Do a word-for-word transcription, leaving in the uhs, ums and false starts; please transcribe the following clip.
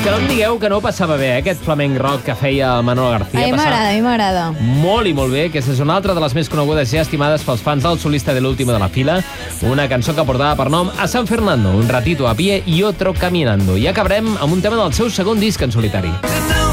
Que no em digueu que no ho passava bé, eh, aquest flamenc rock que feia el Manolo García. A mi m'agrada, a mi m'agrada. Molt i molt bé, aquesta és una altra de les més conegudes i estimades pels fans del solista de l'última de la fila, una cançó que portava per nom A San Fernando, un ratito a pie y otro caminando. I acabarem amb un tema del seu segon disc en solitari.